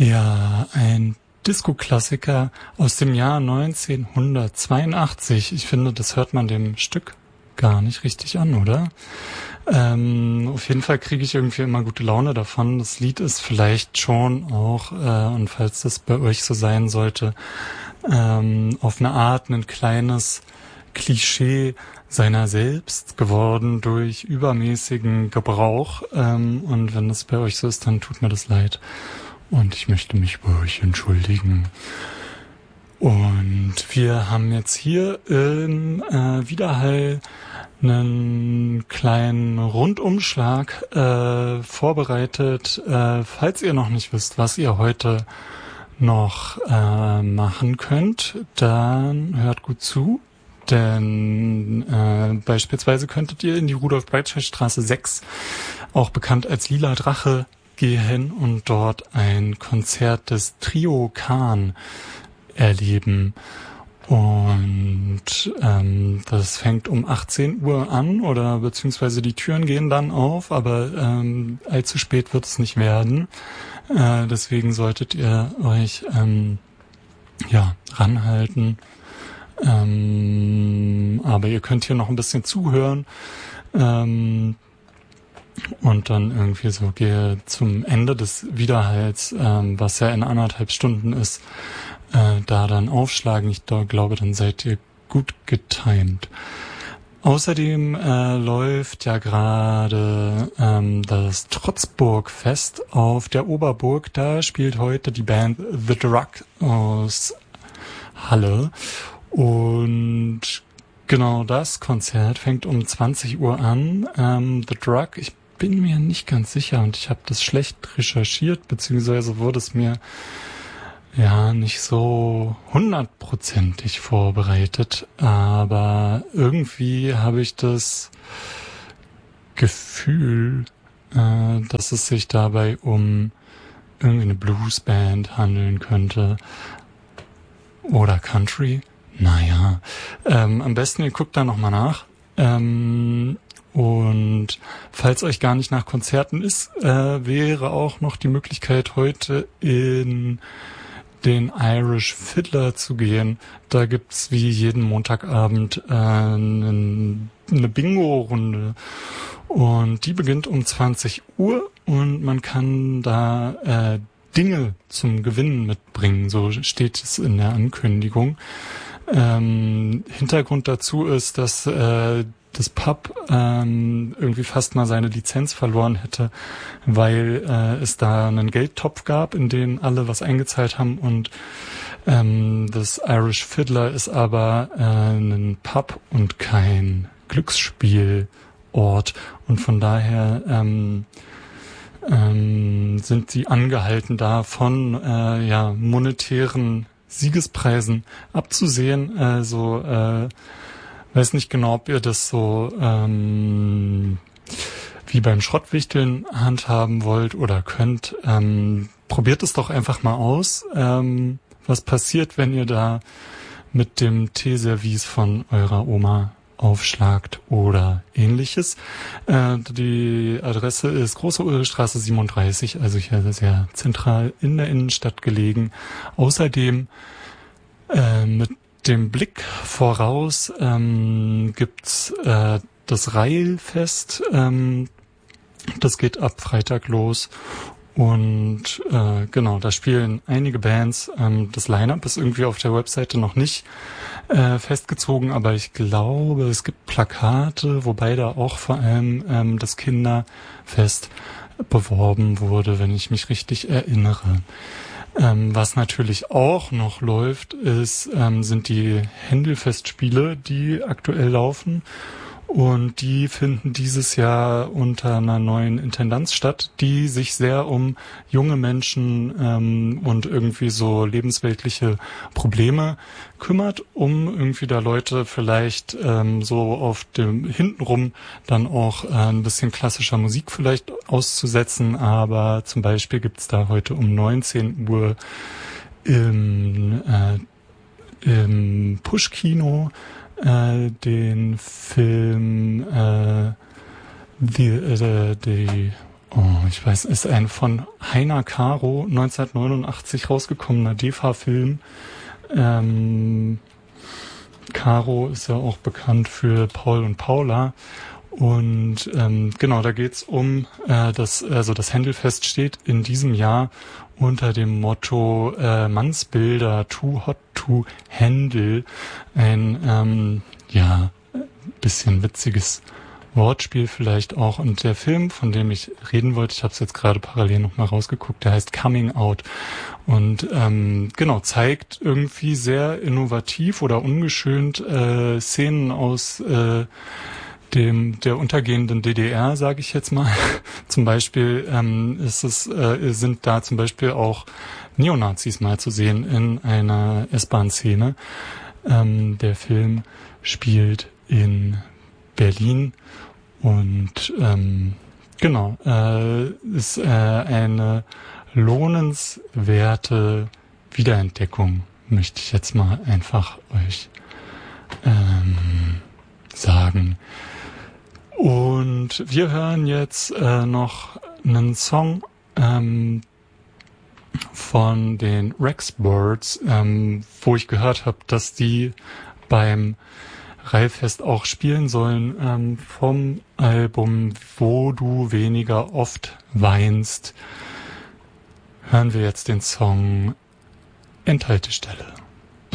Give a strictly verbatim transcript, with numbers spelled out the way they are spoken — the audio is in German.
Ja, ein Disco-Klassiker aus dem Jahr neunzehnhundertzweiundachtzig. Ich finde, das hört man dem Stück gar nicht richtig an, oder? Ähm, auf jeden Fall kriege ich irgendwie immer gute Laune davon. Das Lied ist vielleicht schon auch, äh, und falls das bei euch so sein sollte, ähm, auf eine Art ein kleines Klischee seiner selbst geworden durch übermäßigen Gebrauch. Ähm, und wenn das bei euch so ist, dann tut mir das leid. Und ich möchte mich bei euch entschuldigen. Und wir haben jetzt hier im äh, Widerhall einen kleinen Rundumschlag äh, vorbereitet. Äh, falls ihr noch nicht wisst, was ihr heute noch äh, machen könnt, dann hört gut zu. Denn äh, beispielsweise könntet ihr in die Rudolf-Breitscheid-Straße sechs, auch bekannt als Lila Drache, gehen und dort ein Konzert des Trio Kahn erleben. Und ähm, das fängt um achtzehn Uhr an, oder beziehungsweise die Türen gehen dann auf, aber ähm, allzu spät wird es nicht werden. Äh, deswegen solltet ihr euch ähm, ja ranhalten. Ähm, aber ihr könnt hier noch ein bisschen zuhören. Ähm, Und dann irgendwie so gehe zum Ende des Widerhalls, ähm, was ja in anderthalb Stunden ist, äh, da dann aufschlagen. Ich da glaube, dann seid ihr gut getimed. Außerdem äh, läuft ja gerade ähm, das Trotzburg-Fest auf der Oberburg. Da spielt heute die Band The Drug aus Halle. Und genau das Konzert fängt um zwanzig Uhr an. Ähm, The Drug, ich bin mir nicht ganz sicher und ich habe das schlecht recherchiert, beziehungsweise wurde es mir ja nicht so hundertprozentig vorbereitet, aber irgendwie habe ich das Gefühl, äh, dass es sich dabei um irgendwie eine Bluesband handeln könnte oder Country. Naja, ähm, am besten ihr guckt da nochmal nach. Ähm, und falls euch gar nicht nach Konzerten ist, äh, wäre auch noch die Möglichkeit, heute in den Irish Fiddler zu gehen. Da gibt's wie jeden Montagabend äh, eine Bingo-Runde. Und die beginnt um zwanzig Uhr und man kann da äh, Dinge zum Gewinnen mitbringen. So steht es in der Ankündigung. Ähm, Hintergrund dazu ist, dass äh, das Pub ähm, irgendwie fast mal seine Lizenz verloren hätte, weil äh, es da einen Geldtopf gab, in den alle was eingezahlt haben, und ähm, das Irish Fiddler ist aber äh, ein Pub und kein Glücksspielort, und von daher ähm, ähm, sind sie angehalten, da von äh, ja monetären Siegespreisen abzusehen. Also äh, weiß nicht genau, ob ihr das so ähm, wie beim Schrottwichteln handhaben wollt oder könnt. Ähm, probiert es doch einfach mal aus. Ähm, was passiert, wenn ihr da mit dem Teeservice von eurer Oma aufschlagt oder ähnliches. Äh, die Adresse ist Große Ulrichstraße siebenunddreißig, also hier sehr zentral in der Innenstadt gelegen. Außerdem äh, mit dem Blick voraus ähm, gibt's äh, das Reilfest. Ähm, das geht ab Freitag los. Und äh, genau, da spielen einige Bands. Ähm, das Line-Up ist irgendwie auf der Webseite noch nicht äh, festgezogen, aber ich glaube, es gibt Plakate, wobei da auch vor allem ähm, das Kinderfest beworben wurde, wenn ich mich richtig erinnere. Ähm, was natürlich auch noch läuft, ist, ähm, sind die Händelfestspiele, die aktuell laufen. Und die finden dieses Jahr unter einer neuen Intendanz statt, die sich sehr um junge Menschen ähm, und irgendwie so lebensweltliche Probleme kümmert, um irgendwie da Leute vielleicht ähm, so auf dem hintenrum dann auch äh, ein bisschen klassischer Musik vielleicht auszusetzen. Aber zum Beispiel gibt's da heute um neunzehn Uhr im, äh, im Push-Kino Äh, den Film äh, The, äh, the Oh, ich weiß, ist ein von Heiner Caro neunzehnhundertneunundachtzig rausgekommener D E F A-Film. Ähm, Caro ist ja auch bekannt für Paul und Paula. Und ähm, genau, da geht's um, äh, das, also das Händelfest steht in diesem Jahr unter dem Motto äh, Mannsbilder too hot to handle. Ein, ähm, ja, bisschen witziges Wortspiel vielleicht auch. Und der Film, von dem ich reden wollte, ich habe es jetzt gerade parallel nochmal rausgeguckt, der heißt Coming Out. Und ähm, genau, zeigt irgendwie sehr innovativ oder ungeschönt äh, Szenen aus äh, dem der untergehenden D D R, sage ich jetzt mal. Zum Beispiel ähm, ist es, äh, sind da zum Beispiel auch Neonazis mal zu sehen in einer S-Bahn-Szene. Ähm, der Film spielt in Berlin und ähm, genau, äh, ist äh, eine lohnenswerte Wiederentdeckung, möchte ich jetzt mal einfach euch ähm, sagen. Und wir hören jetzt äh, noch einen Song ähm, von den Rexbirds, ähm, wo ich gehört habe, dass die beim Reifest auch spielen sollen, ähm, vom Album Wo du weniger oft weinst, hören wir jetzt den Song Endhaltestelle.